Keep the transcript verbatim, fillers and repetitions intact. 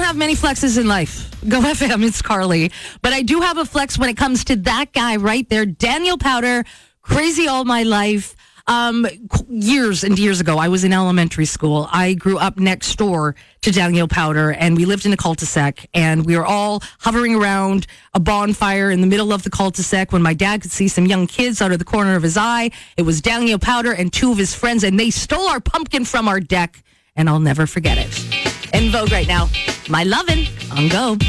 have many flexes in life. Go F M, it's Carly. But I do have a flex when it comes to that guy right there, Daniel Powter, crazy all my life. Um, years and years ago, I was in elementary school. I grew up next door to Daniel Powter, and we lived in a cul-de-sac, and we were all hovering around a bonfire in the middle of the cul-de-sac when my dad could see some young kids out of the corner of his eye. It was Daniel Powter and two of his friends, and they stole our pumpkin from our deck, and I'll never forget it. In vogue right now, My Lovin' on Go.